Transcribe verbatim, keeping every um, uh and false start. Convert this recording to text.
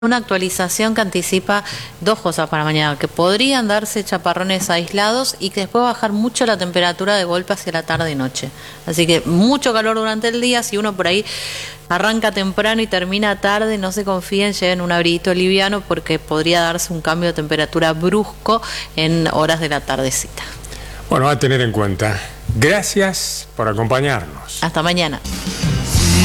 Una actualización que anticipa dos cosas para mañana, que podrían darse chaparrones aislados y que después bajar mucho la temperatura de golpe hacia la tarde y noche. Así que mucho calor durante el día, si uno por ahí arranca temprano y termina tarde, no se confíen, lleven un abriguito liviano porque podría darse un cambio de temperatura brusco en horas de la tardecita. Bueno, a tener en cuenta. Gracias por acompañarnos. Hasta mañana.